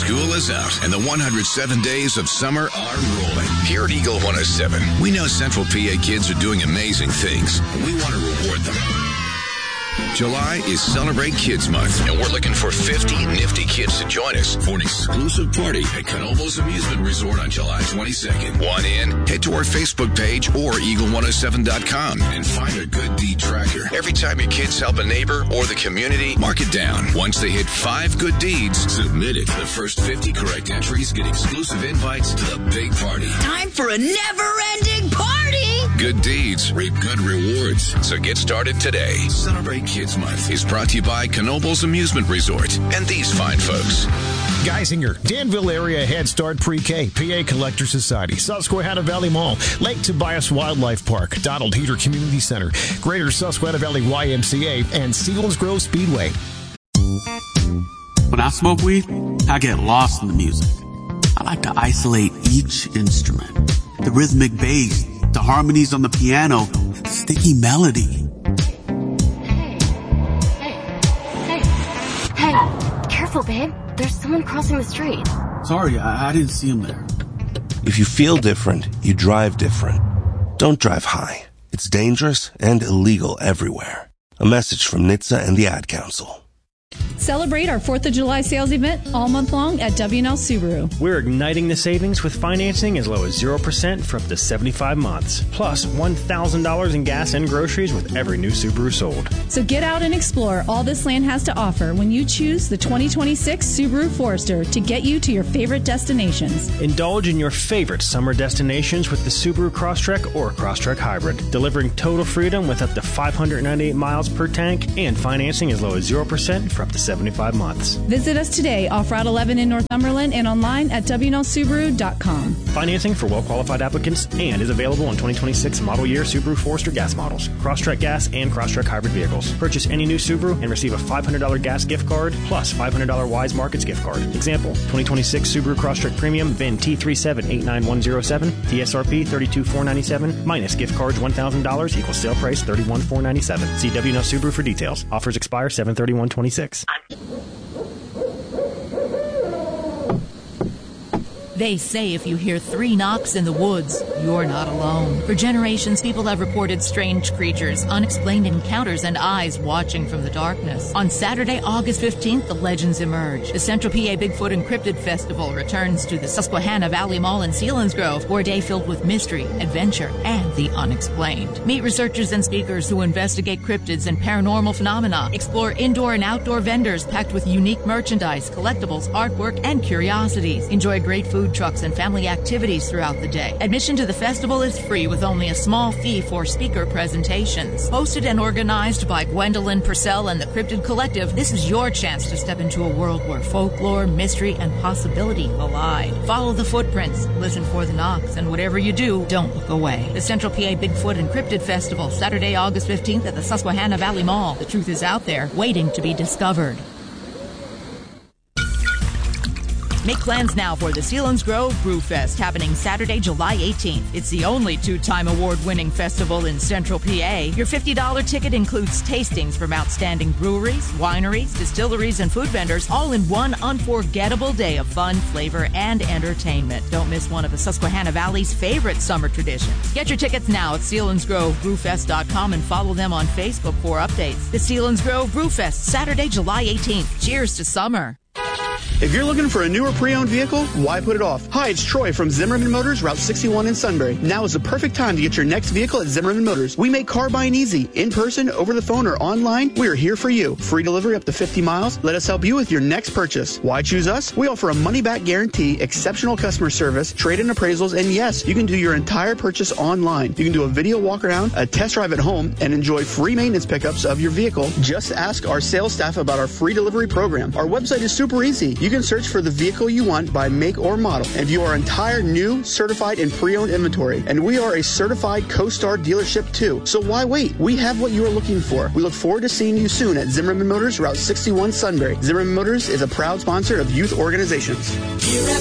School is out, and the 107 days of summer are rolling. Here at Eagle 107, we know Central PA kids are doing amazing things, and we want to reward them. July is Celebrate Kids Month, and we're looking for 50 nifty kids to join us for an exclusive party at Knoebels Amusement Resort on July 22nd. Want in? Head to our Facebook page or eagle107.com and find a good deed tracker. Every time your kids help a neighbor or the community, mark it down. Once they hit 5 good deeds, submit it. The first 50 correct entries get exclusive invites to the big party. Time for a never-ending party! Good deeds reap good rewards. So get started today. Celebrate Kids Month is brought to you by Knoebels Amusement Resort and these fine folks. Geisinger, Danville Area Head Start Pre-K, PA Collector Society, Susquehanna Valley Mall, Lake Tobias Wildlife Park, Donald Heater Community Center, Greater Susquehanna Valley YMCA, and Selinsgrove Speedway. When I smoke weed, I get lost in the music. I like to isolate each instrument. The rhythmic bass, the harmonies on the piano, the sticky melody. Hey, careful, babe. There's someone crossing the street. Sorry, I didn't see him there. If you feel different, you drive different. Don't drive high. It's dangerous and illegal everywhere. A message from NHTSA and the Ad Council. Celebrate our 4th of July sales event all month long at W&L Subaru. We're igniting the savings with financing as low as 0% for up to 75 months. Plus $1,000 in gas and groceries with every new Subaru sold. So get out and explore all this land has to offer when you choose the 2026 Subaru Forester to get you to your favorite destinations. Indulge in your favorite summer destinations with the Subaru Crosstrek or Crosstrek Hybrid, delivering total freedom with up to 598 miles per tank and financing as low as 0% for up to 75 months. Visit us today off Route 11 in Northumberland and online at WNLSubaru.com. Financing for well-qualified applicants and is available on 2026 model year Subaru Forester gas models, Crosstrek gas and Crosstrek hybrid vehicles. Purchase any new Subaru and receive a $500 gas gift card plus $500 Wise Markets gift card. Example, 2026 Subaru Crosstrek Premium VIN T3789107, TSRP $32,497 minus gift cards $1,000 equals sale price $31,497. See WNL Subaru for details. Offers expire 7/31/26. They say if you hear 3 knocks in the woods, you're not alone. For generations, people have reported strange creatures, unexplained encounters, and eyes watching from the darkness. On Saturday, August 15th, the legends emerge. The Central PA Bigfoot Encrypted Festival returns to the Susquehanna Valley Mall in Selinsgrove for a day filled with mystery, adventure, and the unexplained. Meet researchers and speakers who investigate cryptids and paranormal phenomena. Explore indoor and outdoor vendors packed with unique merchandise, collectibles, artwork, and curiosities. Enjoy great food trucks and family activities throughout the day. Admission to the festival is free with only a small fee for speaker presentations. Hosted and organized by Gwendolyn Purcell and the Cryptid Collective, this is your chance to step into a world where folklore, mystery, and possibility collide. Follow the footprints, listen for the knocks, and whatever you do, don't look away. The Central PA Bigfoot Encrypted Festival, Saturday, August 15th at the Susquehanna Valley Mall. The truth is out there, waiting to be discovered. Make plans now for the Selinsgrove Brewfest happening Saturday, July 18th. It's the only 2-time award-winning festival in Central PA. Your $50 ticket includes tastings from outstanding breweries, wineries, distilleries, and food vendors, all in one unforgettable day of fun, flavor, and entertainment. Don't miss one of the Susquehanna Valley's favorite summer traditions. Get your tickets now at SelinsgroveBrewfest.com and follow them on Facebook for updates. The Selinsgrove Brewfest, Saturday, July 18th. Cheers to summer. If you're looking for a newer pre-owned vehicle, why put it off? Hi, it's Troy from Zimmerman Motors, Route 61 in Sunbury. Now is the perfect time to get your next vehicle at Zimmerman Motors. We make car buying easy. In person, over the phone, or online, we are here for you. Free delivery up to 50 miles. Let us help you with your next purchase. Why choose us? We offer a money-back guarantee, exceptional customer service, trade-in appraisals, and yes, you can do your entire purchase online. You can do a video walk-around, a test drive at home, and enjoy free maintenance pickups of your vehicle. Just ask our sales staff about our free delivery program. Our website is super easy. You can search for the vehicle you want by make or model and view our entire new, certified, and pre-owned inventory. And we are a certified CoStar dealership too. So why wait? We have what you are looking for. We look forward to seeing you soon at Zimmerman Motors, Route 61, Sunbury. Zimmerman Motors is a proud sponsor of youth organizations.